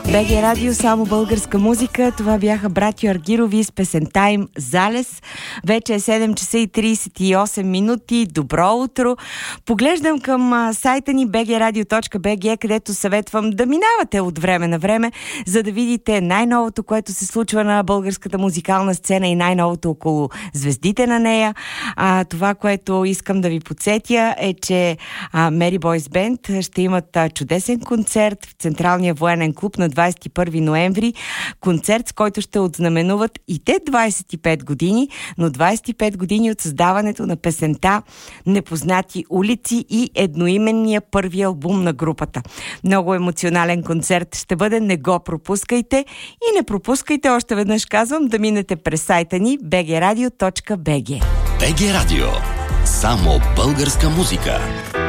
БГ Радио, само българска музика. Това бяха братю Аргирови с песента им "Залез". Вече е 7 часа и 38 минути. Добро утро! Поглеждам към сайта ни bgradio.bg, където съветвам да минавате от време на време, за да видите най-новото, което се случва на българската музикална сцена и най-новото около звездите на нея. Това, което искам да ви подсетя, е, че Mary Boys Band ще имат чудесен концерт в Централния военен клуб на 21 ноември. Концерт, с който ще отзнаменуват и те 25 години, но 25 години от създаването на песента "Непознати улици" и едноименния първи албум на групата. Много емоционален концерт ще бъде, не го пропускайте и не пропускайте, още веднъж казвам, да минете през сайта ни bgradio.bg. БГ Радио. Само българска музика.